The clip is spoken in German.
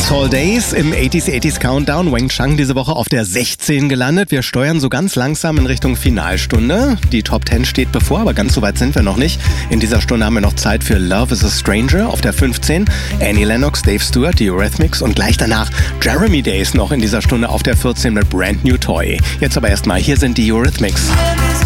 Dancehall Days im 80s Countdown. Wang Chang diese Woche auf der 16 gelandet. Wir steuern so ganz langsam in Richtung Finalstunde. Die Top 10 steht bevor, aber ganz so weit sind wir noch nicht. In dieser Stunde haben wir noch Zeit für Love is a Stranger auf der 15. Annie Lennox, Dave Stewart, die Eurythmics und gleich danach Jeremy Days noch in dieser Stunde auf der 14 mit Brand New Toy. Jetzt aber erstmal, hier sind die Eurythmics.